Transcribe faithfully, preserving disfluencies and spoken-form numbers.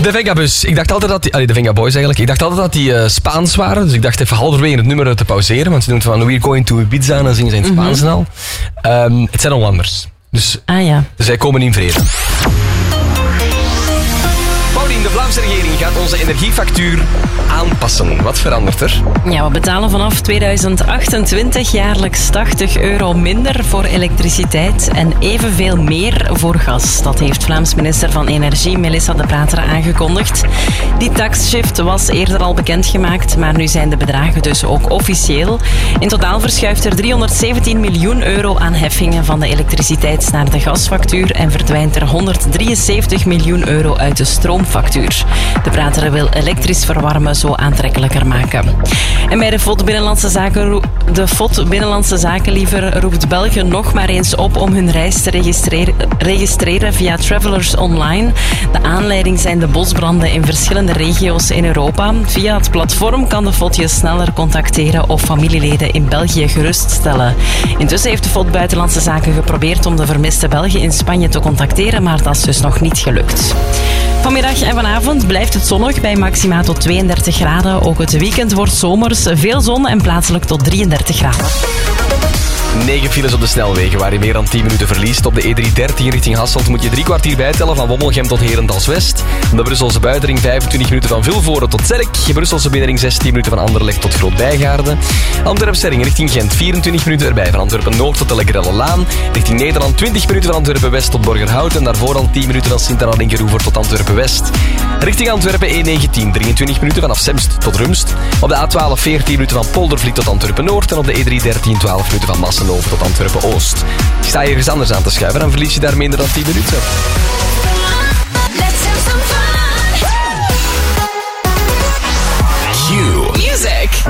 De Venga-bus. Ik dacht altijd dat die... Allee, de Venga-boys eigenlijk. Ik dacht altijd dat die uh, Spaans waren. Dus ik dacht even halverwege het nummer te pauzeren. Want ze doen van We're going to Ibiza en dan zingen ze in het Spaans en al. Um, het zijn Hollanders. Dus, ah, ja. dus zij komen in vrede. Paulien, de Vlaamse regering gaat onze energiefactuur aanpassen. Wat verandert er? Ja, we betalen vanaf tweeduizend achtentwintig jaarlijks tachtig euro minder voor elektriciteit en evenveel meer voor gas. Dat heeft Vlaams minister van Energie Melissa De Prater aangekondigd. Die taxshift was eerder al bekendgemaakt, maar nu zijn de bedragen dus ook officieel. In totaal verschuift er driehonderdzeventien miljoen euro aan heffingen van de elektriciteit naar de gasfactuur en verdwijnt er honderddrieënzeventig miljoen euro uit de stroomfactuur. De Prater wil elektrisch verwarmen zo aantrekkelijker maken. En bij de F O D Binnenlandse Zaken, de F O D Binnenlandse Zaken liever roept België nog maar eens op om hun reis te registreren, registreren via Travelers Online. De aanleiding zijn de bosbranden in verschillende regio's in Europa. Via het platform kan de F O D je sneller contacteren of familieleden in België geruststellen. Intussen heeft de F O D Buitenlandse Zaken geprobeerd om de vermiste Belgen in Spanje te contacteren, maar dat is dus nog niet gelukt. Vanmiddag en vanavond blijft het zonnig bij maxima tot tweeëndertig graden. Ook het weekend wordt zomers, veel zon en plaatselijk tot drieëndertig graden. negen files op de snelwegen waar je meer dan tien minuten verliest. Op de E driehonderddertien richting Hasselt moet je drie kwartier bijtellen van Wommelgem tot Herentals-West. De Brusselse buitenring vijfentwintig minuten van Vilvoorde tot Zerk. De Brusselse binnenring zestien minuten van Anderlecht tot Groot-Bijgaarden. Antwerpen-Sterring richting Gent vierentwintig minuten erbij van Antwerpen-Noord tot de Legrelle-Laan. Richting Nederland twintig minuten van Antwerpen-West tot Borgerhout. En daarvoor al tien minuten van Sint-Anna-Lingeroever tot Antwerpen-West. Richting Antwerpen E negentien drieëntwintig minuten vanaf Semst tot Rumst. Op de A twaalf veertien minuten van Poldervliet tot Antwerpen-Noord. En op de E driehonderddertien twaalf minuten van Massenhoven tot Antwerpen-Oost. Sta je ergens anders aan te schuiven, dan verlies je daar minder dan tien minuten.